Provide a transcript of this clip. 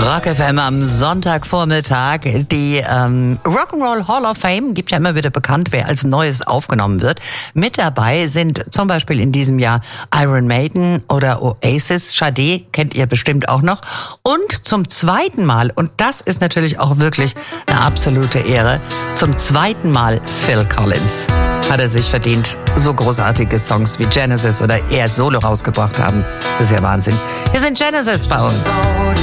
Rock FM am Sonntagvormittag. Die Rock'n'Roll Hall of Fame gibt ja immer wieder bekannt, wer als Neues aufgenommen wird. Mit dabei sind zum Beispiel in diesem Jahr Iron Maiden oder Oasis. Sade kennt ihr bestimmt auch noch. Und zum zweiten Mal, und das ist natürlich auch wirklich eine absolute Ehre, zum zweiten Mal Phil Collins. Hat er sich verdient. So großartige Songs wie Genesis oder er solo rausgebracht haben. Das ist ja Wahnsinn. Hier sind Genesis bei uns.